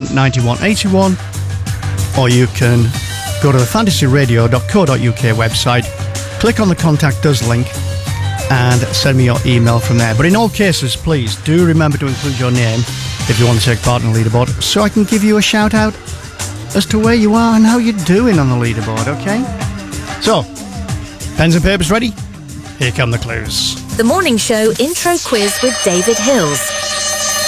9181, or you can go to the fantasyradio.co.uk website, click on the Contact Us link, and send me your email from there. But in all cases, please do remember to include your name if you want to take part in the leaderboard, so I can give you a shout out as to where you are and how you're doing on the leaderboard, okay? So, pens and papers ready? Here come the clues. The Morning Show Intro Quiz with David Hills.